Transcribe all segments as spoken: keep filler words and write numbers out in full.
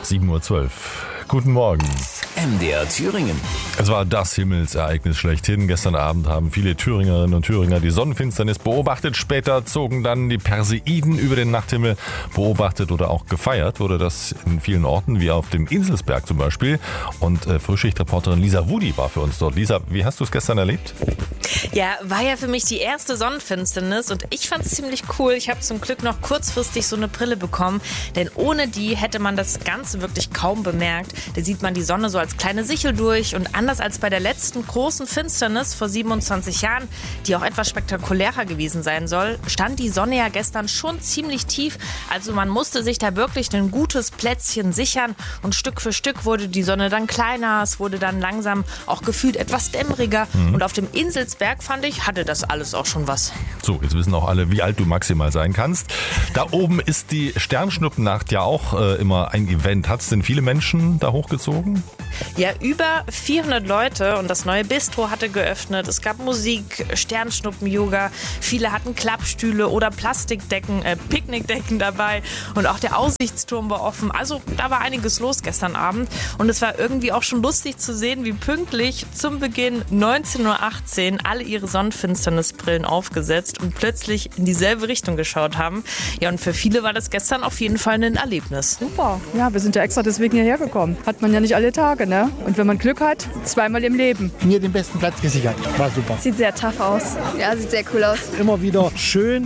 sieben Uhr zwölf. Guten Morgen. M D R Thüringen. Es war das Himmelsereignis schlechthin. Gestern Abend haben viele Thüringerinnen und Thüringer die Sonnenfinsternis beobachtet. Später zogen dann die Perseiden über den Nachthimmel. Beobachtet oder auch gefeiert wurde das in vielen Orten, wie auf dem Inselsberg zum Beispiel. Und äh, Frühschichtreporterin Lisa Wudi war für uns dort. Lisa, wie hast du es gestern erlebt? Ja, war ja für mich die erste Sonnenfinsternis und ich fand es ziemlich cool. Ich habe zum Glück noch kurzfristig so eine Brille bekommen, denn ohne die hätte man das Ganze wirklich kaum bemerkt. Da sieht man die Sonne so als kleine Sichel durch und anders als bei der letzten großen Finsternis vor siebenundzwanzig Jahren, die auch etwas spektakulärer gewesen sein soll, stand die Sonne ja gestern schon ziemlich tief. Also man musste sich da wirklich ein gutes Plätzchen sichern und Stück für Stück wurde die Sonne dann kleiner, es wurde dann langsam auch gefühlt etwas dämmeriger mhm. und auf dem Inselsberg, fand ich, hatte das alles auch schon was. So, jetzt wissen auch alle, wie alt du maximal sein kannst. Da oben ist die Sternschnuppennacht ja auch äh, immer ein Event. Hat es denn viele Menschen da hochgezogen? Ja, über vierhundert Leute und das neue Bistro hatte geöffnet. Es gab Musik, Sternschnuppen-Yoga. Viele hatten Klappstühle oder Plastikdecken, äh, Picknickdecken dabei und auch der Aussichtsturm war offen. Also da war einiges los gestern Abend und es war irgendwie auch schon lustig zu sehen, wie pünktlich zum Beginn neunzehn Uhr achtzehn alle ihre Sonnenfinsternisbrillen aufgesetzt und plötzlich in dieselbe Richtung geschaut haben. Ja, und für viele war das gestern auf jeden Fall ein Erlebnis. Super. Ja, wir sind ja extra deswegen hierher gekommen. Hat man ja nicht alle Tage, ne? Und wenn man Glück hat, zweimal im Leben. Mir den besten Platz gesichert. War super. Sieht sehr tough aus. Ja, sieht sehr cool aus. Immer wieder schön.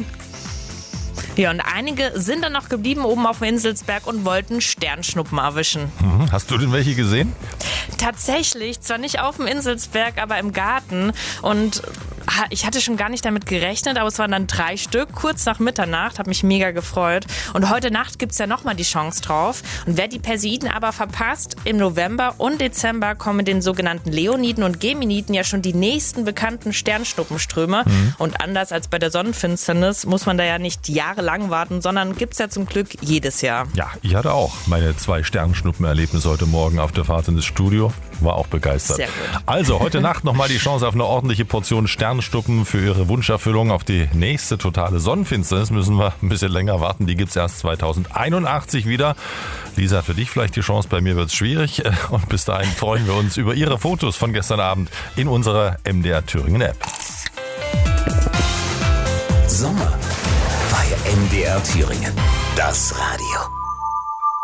Ja, und einige sind dann noch geblieben oben auf dem Inselsberg und wollten Sternschnuppen erwischen. Mhm. Hast du denn welche gesehen? Tatsächlich, zwar nicht auf dem Inselsberg, aber im Garten. Und ich hatte schon gar nicht damit gerechnet, aber es waren dann drei Stück, kurz nach Mitternacht, hat mich mega gefreut. Und heute Nacht gibt es ja nochmal die Chance drauf. Und wer die Perseiden aber verpasst, im November und Dezember kommen den sogenannten Leoniden und Geminiden ja schon die nächsten bekannten Sternschnuppenströme. Mhm. Und anders als bei der Sonnenfinsternis muss man da ja nicht jahrelang warten, sondern gibt es ja zum Glück jedes Jahr. Ja, ich hatte auch meine zwei Sternschnuppen-Erlebnisse heute Morgen auf der Fahrt ins Studio. War auch begeistert. Sehr gut. Also heute Nacht nochmal die Chance auf eine ordentliche Portion Sternschnuppen für Ihre Wunscherfüllung. Auf die nächste totale Sonnenfinsternis müssen wir ein bisschen länger warten. Die gibt es erst zweitausendeinundachtzig wieder. Lisa, für dich vielleicht die Chance, bei mir wird es schwierig. Und bis dahin freuen wir uns über Ihre Fotos von gestern Abend in unserer M D R Thüringen App. Sommer bei M D R Thüringen. Das Radio.